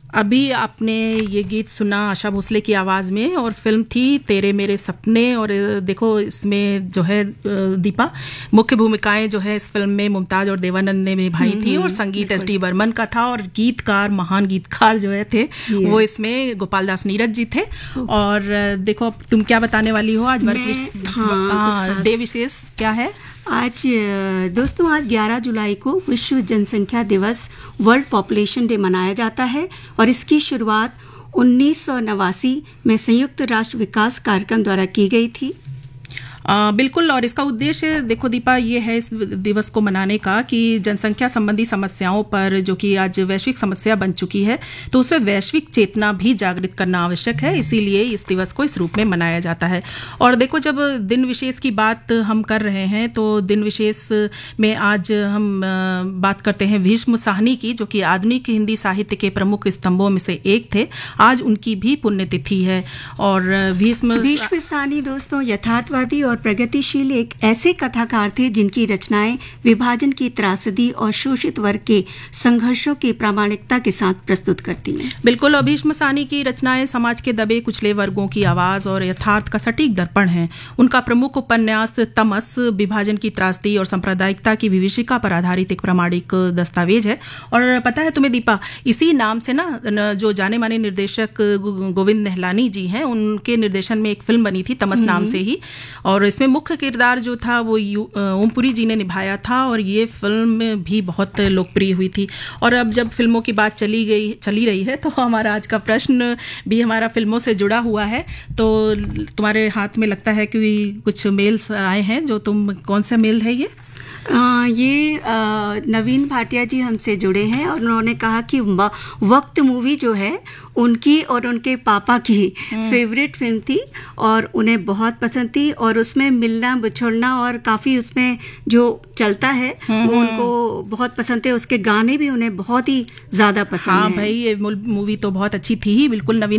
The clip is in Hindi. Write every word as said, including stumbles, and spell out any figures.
अभी आपने ये गीत सुना आशा भोसले की आवाज़ में, और फिल्म थी तेरे मेरे सपने। और देखो इसमें जो है दीपा, मुख्य भूमिकाएं जो है इस फिल्म में मुमताज और देवानंद ने निभाई थी, और संगीत एस डी बर्मन का था, और गीतकार महान गीतकार जो है थे वो इसमें गोपाल दास नीरज जी थे। और देखो तुम क्या बताने वाली हो आज? वर्क हाँ, डे विशेष क्या है आज? दोस्तों आज ग्यारह जुलाई को विश्व जनसंख्या दिवस, वर्ल्ड पॉपुलेशन डे मनाया जाता है, और इसकी शुरुआत उन्नीस सौ नवासी में संयुक्त राष्ट्र विकास कार्यक्रम द्वारा की गई थी। आ, बिल्कुल। और इसका उद्देश्य देखो दीपा ये है इस दिवस को मनाने का कि जनसंख्या संबंधी समस्याओं पर, जो कि आज वैश्विक समस्या बन चुकी है, तो उसमें वैश्विक चेतना भी जागृत करना आवश्यक है। इसीलिए इस दिवस को इस रूप में मनाया जाता है। और देखो जब दिन विशेष की बात हम कर रहे हैं तो दिन विशेष में आज हम बात करते हैं भीष्म साहनी की, जो कि आधुनिक हिंदी साहित्य के प्रमुख स्तंभों में से एक थे। आज उनकी भी पुण्यतिथि है। और भीष्म भीष्म साहनी दोस्तों यथार्थवादी और प्रगतिशील एक ऐसे कथाकार थे जिनकी रचनाएं विभाजन की त्रासदी और शोषित वर्ग के संघर्षों की प्रामाणिकता के साथ प्रस्तुत करती हैं। बिल्कुल। और भीष्म साहनी की रचनाएं समाज के दबे कुचले वर्गों की आवाज और यथार्थ का सटीक दर्पण है। उनका प्रमुख उपन्यास तमस विभाजन की त्रासदी और सांप्रदायिकता की विभीषिका पर आधारित एक प्रामाणिक दस्तावेज है। और पता है तुम्हें दीपा, इसी नाम से ना जो जाने माने निर्देशक गोविंद निहलानी जी हैं, उनके निर्देशन में एक फिल्म बनी थी तमस नाम से ही, और इसमें मुख्य किरदार जो था वो ओमपुरी जी ने निभाया था। और ये फिल्म भी बहुत लोकप्रिय हुई थी। और अब जब फिल्मों की बात चली गई चली रही है, तो हमारा आज का प्रश्न भी हमारा फिल्मों से जुड़ा हुआ है। तो तुम्हारे हाथ में लगता है कि कुछ मेल्स आए हैं, जो तुम कौन सा मेल है ये? आ, ये आ, नवीन भाटिया जी हमसे जुड़े हैं, और उन्होंने कहा कि वक्त मूवी जो है उनकी और उनके पापा की फेवरेट फिल्म थी, और उन्हें बहुत पसंद थी। और उसमें मिलना बिछड़ना और काफ़ी उसमें जो चलता है वो उनको बहुत पसंद थे। उसके गाने भी उन्हें बहुत ही ज़्यादा पसंद हाँ हैं। भाई, ये मूवी तो बहुत अच्छी थी ही। बिल्कुल नवीन